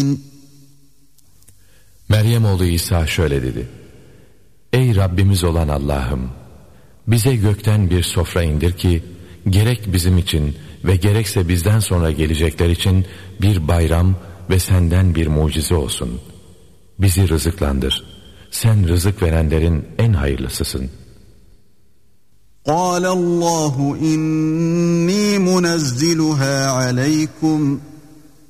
Meryem oğlu İsa şöyle dedi: Ey Rabbimiz olan Allah'ım, bize gökten bir sofra indir ki gerek bizim için ve gerekse bizden sonra gelecekler için bir bayram ve senden bir mucize olsun. Bizi rızıklandır. Sen rızık verenlerin en hayırlısısın. قال الله إني منزلها عليكم